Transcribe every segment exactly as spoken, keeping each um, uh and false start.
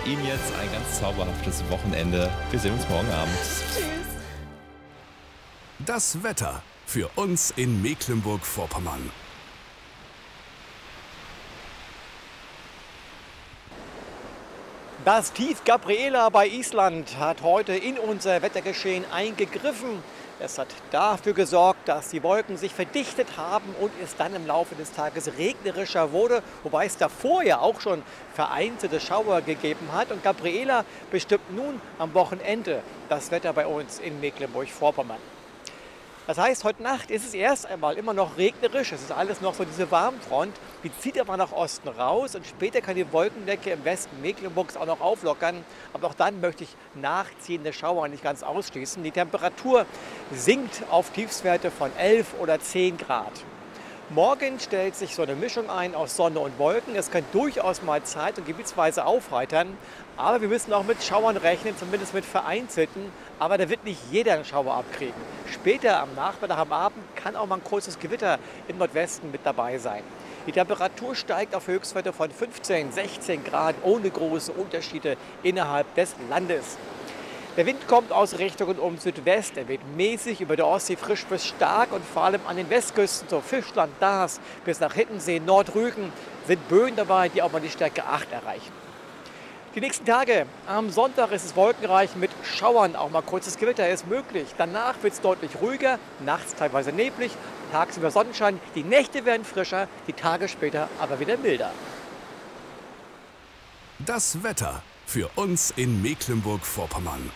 Ihnen jetzt ein ganz zauberhaftes Wochenende. Wir sehen uns morgen Abend. Tschüss. Das Wetter für uns in Mecklenburg-Vorpommern. Das Tief Gabriela bei Island hat heute in unser Wettergeschehen eingegriffen. Es hat dafür gesorgt, dass die Wolken sich verdichtet haben und es dann im Laufe des Tages regnerischer wurde, wobei es davor ja auch schon vereinzelte Schauer gegeben hat. Und Gabriela bestimmt nun am Wochenende das Wetter bei uns in Mecklenburg-Vorpommern. Das heißt, heute Nacht ist es erst einmal immer noch regnerisch. Es ist alles noch so diese Warmfront. Die zieht aber nach Osten raus und später kann die Wolkendecke im Westen Mecklenburgs auch noch auflockern. Aber auch dann möchte ich nachziehende Schauer nicht ganz ausschließen. Die Temperatur sinkt auf Tiefstwerte von elf oder zehn Grad. Morgen stellt sich so eine Mischung ein aus Sonne und Wolken. Es kann durchaus mal zeit- und gebietsweise aufheitern. Aber wir müssen auch mit Schauern rechnen, zumindest mit vereinzelten. Aber da wird nicht jeder einen Schauer abkriegen. Später am Nachmittag, am Abend kann auch mal ein kurzes Gewitter im Nordwesten mit dabei sein. Die Temperatur steigt auf Höchstwerte von fünfzehn, sechzehn Grad ohne große Unterschiede innerhalb des Landes. Der Wind kommt aus Richtung und um Südwest. Er weht mäßig über der Ostsee frisch bis stark und vor allem an den Westküsten, so Fischland, Dars bis nach Hittensee, Nordrügen, sind Böen dabei, die auch mal die Stärke acht erreichen. Die nächsten Tage, am Sonntag ist es wolkenreich mit Schauern, auch mal kurzes Gewitter ist möglich. Danach wird es deutlich ruhiger, nachts teilweise neblig, tagsüber Sonnenschein. Die Nächte werden frischer, die Tage später aber wieder milder. Das Wetter für uns in Mecklenburg-Vorpommern.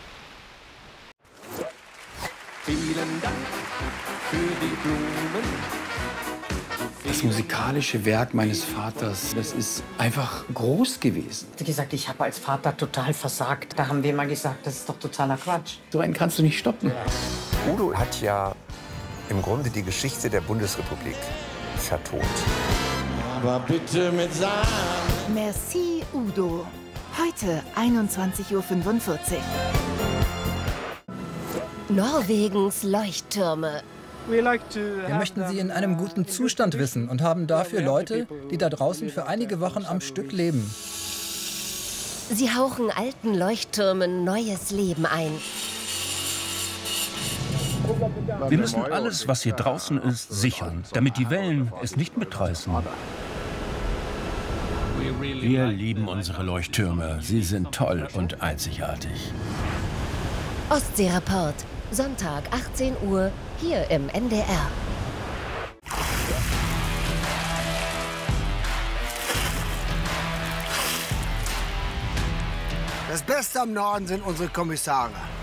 Vielen Dank für die Blumen. Das musikalische Werk meines Vaters, das ist einfach groß gewesen. Ich habe gesagt, ich habe als Vater total versagt. Da haben wir mal gesagt, das ist doch totaler Quatsch. So einen kannst du nicht stoppen. Udo hat ja im Grunde die Geschichte der Bundesrepublik vertont. Aber bitte mit Sahne. Merci, Udo. Heute einundzwanzig Uhr fünfundvierzig. Norwegens Leuchttürme. Wir möchten sie in einem guten Zustand wissen und haben dafür Leute, die da draußen für einige Wochen am Stück leben. Sie hauchen alten Leuchttürmen neues Leben ein. Wir müssen alles, was hier draußen ist, sichern, damit die Wellen es nicht mitreißen. Wir lieben unsere Leuchttürme. Sie sind toll und einzigartig. Ostseereport, Sonntag achtzehn Uhr, hier im N D R. Das Beste am Norden sind unsere Kommissare.